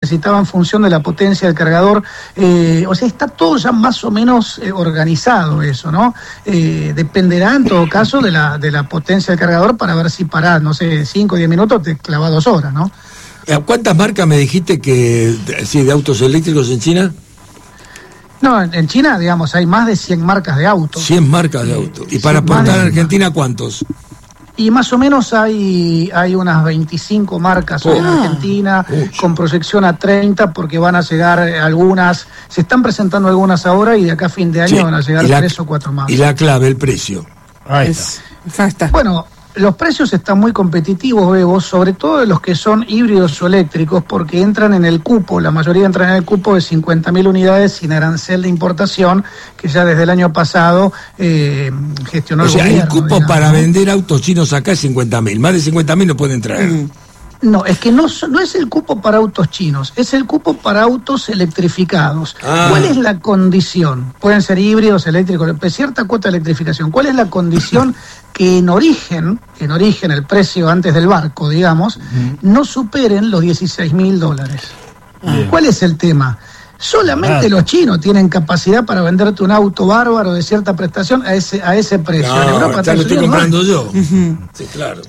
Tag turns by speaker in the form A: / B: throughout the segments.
A: necesitaba en función de la potencia del cargador. O sea, está todo ya más o menos organizado eso, ¿no? Dependerá en todo caso de la potencia del cargador para ver si parás, no sé, 5 o 10 minutos te clava 2 horas, ¿no?
B: ¿Cuántas marcas me dijiste que sí, de autos eléctricos en China?
A: No, en China, digamos, hay más de 100 marcas de autos.
B: 100 marcas de autos. ¿Y para aportar a Argentina cuántos?
A: Y más o menos hay unas 25 marcas en Argentina, con proyección a 30, porque van a llegar algunas, se están presentando algunas ahora y de acá a fin de año van a llegar 3 o 4 más.
B: Y la clave, el precio.
C: Ahí está.
A: Bueno, los precios están muy competitivos, Bebo, sobre todo de los que son híbridos o eléctricos, porque entran en el cupo, la mayoría entran en el cupo de 50.000 unidades sin arancel de importación, que ya desde el año pasado gestionó el gobierno.
B: El cupo, digamos, para vender autos chinos acá es 50.000, más de 50.000 no pueden traer.
A: No, es que no es el cupo para autos chinos, es el cupo para autos electrificados. ¿Cuál es la condición? Pueden ser híbridos, eléctricos, cierta cuota de electrificación. ¿Cuál es la condición? Que en origen el precio antes del barco, digamos, no superen los $16.000. ¿Cuál es el tema? Solamente los chinos tienen capacidad para venderte un auto bárbaro de cierta prestación a ese precio.
B: No,
A: en Europa
B: ya lo estoy comprando yo. Sí, claro.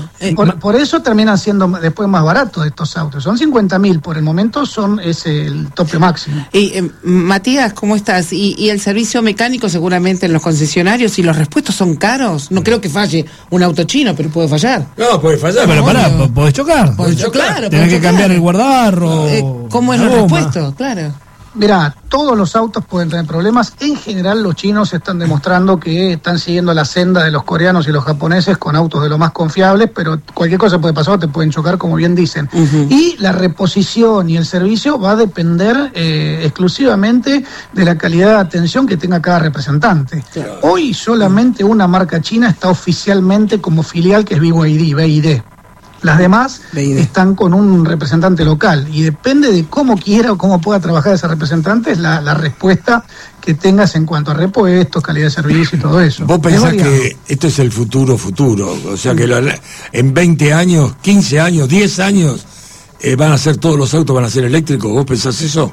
A: Por eso terminan siendo después más baratos estos autos. Son 50.000 por el momento, es el tope máximo.
D: Matías, ¿cómo estás? ¿Y el servicio mecánico seguramente en los concesionarios y los repuestos son caros? No creo que falle un auto chino, pero puede fallar.
B: No, puede fallar.
C: Pero pará, podés chocar.
D: Claro,
C: tenés que cambiar el guardarro.
D: ¿Cómo es los repuestos? Claro.
A: Mirá, todos los autos pueden tener problemas. En general, los chinos están demostrando que están siguiendo la senda de los coreanos y los japoneses con autos de lo más confiables, pero cualquier cosa puede pasar, te pueden chocar, como bien dicen. Y la reposición y el servicio va a depender exclusivamente de la calidad de atención que tenga cada representante. Claro. Hoy solamente una marca china está oficialmente como filial, que es BYD. Las demás están con un representante local y depende de cómo quiera o cómo pueda trabajar ese representante, es la respuesta que tengas en cuanto a repuestos, calidad de servicio y todo eso.
B: ¿Vos pensás que esto es el futuro? O sea, que en 20 años, 15 años, 10 años, van a ser todos los autos van a ser eléctricos? ¿Vos pensás eso?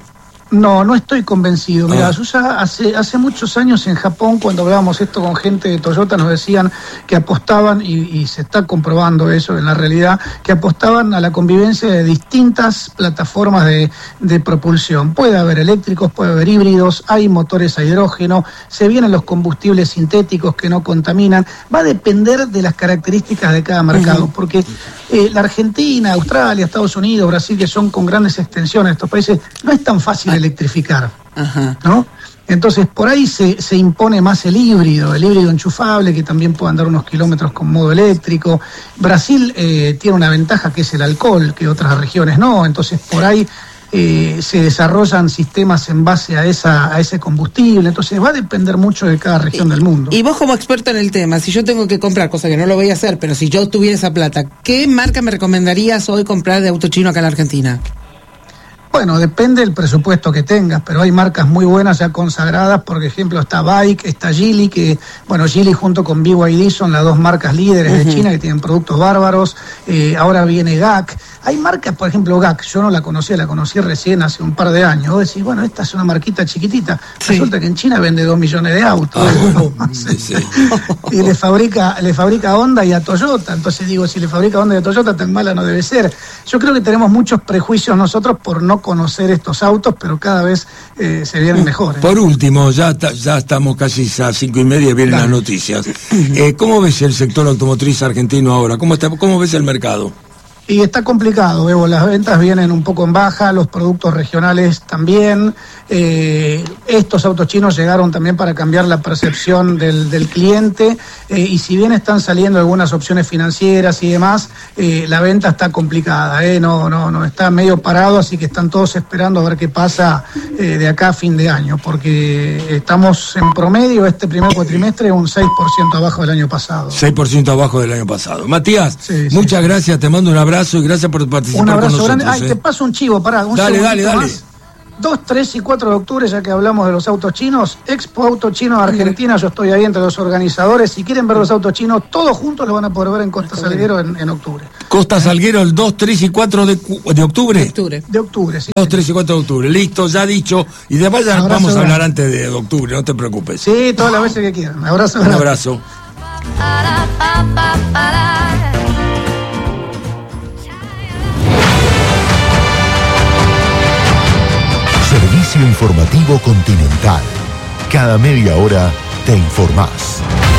A: No estoy convencido. Mira, yo ya hace muchos años en Japón, cuando hablábamos esto con gente de Toyota, nos decían que apostaban, y se está comprobando eso en la realidad, que apostaban a la convivencia de distintas plataformas de propulsión. Puede haber eléctricos, puede haber híbridos, hay motores a hidrógeno, se vienen los combustibles sintéticos que no contaminan. Va a depender de las características de cada mercado, porque la Argentina, Australia, Estados Unidos, Brasil, que son con grandes extensiones estos países, no es tan fácil electrificar, ¿no? Entonces por ahí se impone más el híbrido enchufable, que también puede andar unos kilómetros con modo eléctrico. Brasil tiene una ventaja, que es el alcohol, que otras regiones no, entonces por ahí se desarrollan sistemas en base a ese combustible. Entonces va a depender mucho de cada región del mundo.
D: Y vos, como experto en el tema, si yo tengo que comprar, cosa que no lo voy a hacer, pero si yo tuviera esa plata, ¿qué marca me recomendarías hoy comprar de auto chino acá en la Argentina?
A: Bueno, depende del presupuesto que tengas, pero hay marcas muy buenas ya consagradas. Por ejemplo, está Bike, está Geely, que, bueno, Geely junto con BYD son las dos marcas líderes de China, que tienen productos bárbaros. Ahora viene GAC. Hay marcas, por ejemplo, GAC, yo no la conocía, la conocí recién hace un par de años. Vos decís, bueno, esta es una marquita chiquitita. Resulta que en China vende 2 millones de autos. Y le fabrica a Honda y a Toyota. Entonces digo, si le fabrica a Honda y a Toyota, tan mala no debe ser. Yo creo que tenemos muchos prejuicios nosotros por no conocer estos autos, pero cada vez se vienen mejores.
B: Por último, ya estamos casi a 5:30 y vienen las noticias. ¿Cómo ves el sector automotriz argentino ahora? ¿Cómo ves el mercado?
A: Y está complicado, Evo, las ventas vienen un poco en baja, los productos regionales también. Estos autos chinos llegaron también para cambiar la percepción del cliente, y si bien están saliendo algunas opciones financieras y demás, la venta está complicada, no está medio parado, así que están todos esperando a ver qué pasa de acá a fin de año, porque estamos en promedio este primer cuatrimestre un 6% abajo del año pasado.
B: 6% abajo del año pasado. Matías, muchas gracias, te mando un abrazo y gracias por participar.
A: Un abrazo
B: con nosotros.
A: grande. Te paso un chivo, pará.
B: Dale.
A: 2, 3 y 4 de octubre, ya que hablamos de los autos chinos, Expo Auto Chino de Argentina, yo estoy ahí entre los organizadores. Si quieren ver los autos chinos, todos juntos lo van a poder ver en Costa Salguero en octubre.
B: Costa Salguero el 2, 3 y 4 de octubre.
A: De octubre, sí.
B: 2, 3 y 4 de octubre, listo, ya dicho. Y después ya vamos a hablar antes de octubre, no te preocupes.
A: Sí, todas las veces que quieran. Un abrazo.
B: Un abrazo.
E: Servicio informativo Continental. Cada media hora te informás.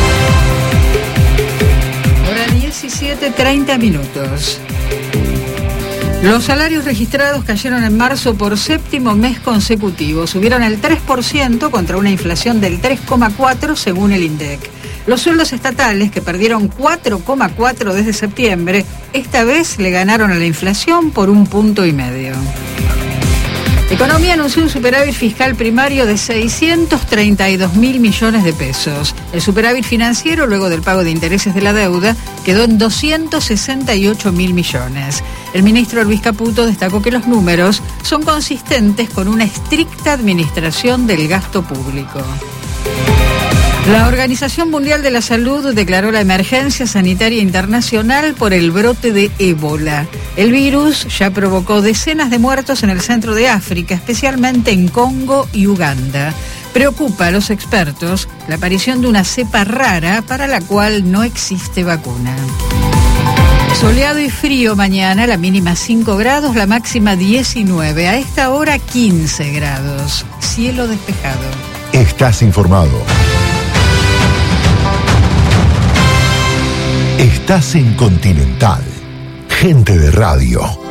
F: Hora 17:30 minutos. Los salarios registrados cayeron en marzo por séptimo mes consecutivo. Subieron el 3% contra una inflación del 3,4% según el INDEC. Los sueldos estatales, que perdieron 4,4% desde septiembre, esta vez le ganaron a la inflación por 1,5 puntos. Economía anunció un superávit fiscal primario de 632.000 millones de pesos. El superávit financiero, luego del pago de intereses de la deuda, quedó en 268.000 millones. El ministro Luis Caputo destacó que los números son consistentes con una estricta administración del gasto público. La Organización Mundial de la Salud declaró la emergencia sanitaria internacional por el brote de ébola. El virus ya provocó decenas de muertos en el centro de África, especialmente en Congo y Uganda. Preocupa a los expertos la aparición de una cepa rara para la cual no existe vacuna. Soleado y frío mañana, la mínima 5 grados, la máxima 19. A esta hora 15 grados. Cielo despejado.
E: Estás informado. Estás en Continental. Gente de radio.